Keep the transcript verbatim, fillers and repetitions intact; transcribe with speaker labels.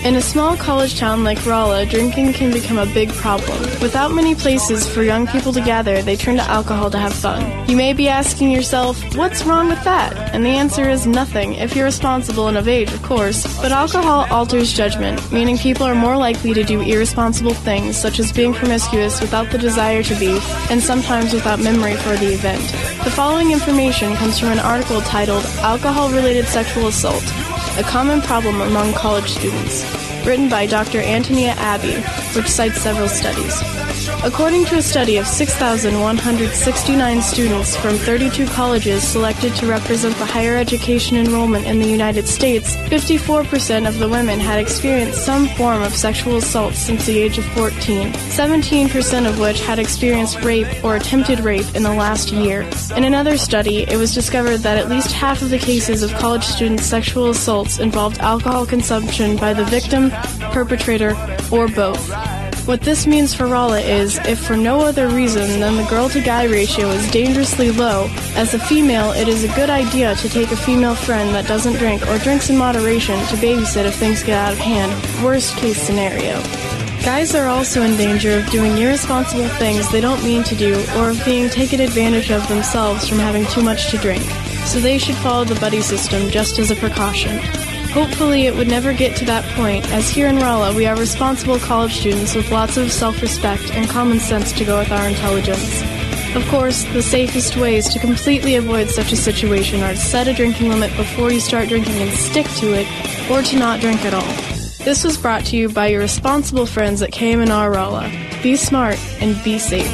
Speaker 1: In a small college town like Rolla, drinking can become a big problem. Without many places for young people to gather, they turn to alcohol to have fun. You may be asking yourself, what's wrong with that? And the answer is nothing, if you're responsible and of age, of course. But alcohol alters judgment, meaning people are more likely to do irresponsible things, such as being promiscuous without the desire to be, and sometimes without memory for the event. The following information comes from an article titled Alcohol-Related Sexual Assault, a common problem among college students, written by Doctor Antonia Abbey, which cites several studies. According to a study of six thousand one hundred sixty-nine students from thirty-two colleges selected to represent the higher education enrollment in the United States, fifty-four percent of the women had experienced some form of sexual assault since the age of fourteen, seventeen percent of which had experienced rape or attempted rape in the last year. In another study, it was discovered that at least half of the cases of college students' sexual assaults involved alcohol consumption by the victim, perpetrator, or both. What this means for Rolla is, if for no other reason than the girl-to-guy ratio is dangerously low, as a female it is a good idea to take a female friend that doesn't drink or drinks in moderation to babysit if things get out of hand, worst-case scenario. Guys are also in danger of doing irresponsible things they don't mean to do or of being taken advantage of themselves from having too much to drink, so they should follow the buddy system just as a precaution. Hopefully it would never get to that point, as here in Rolla we are responsible college students with lots of self-respect and common sense to go with our intelligence. Of course, the safest ways to completely avoid such a situation are to set a drinking limit before you start drinking and stick to it, or to not drink at all. This was brought to you by your responsible friends at K M N R Rolla. Be smart and be safe.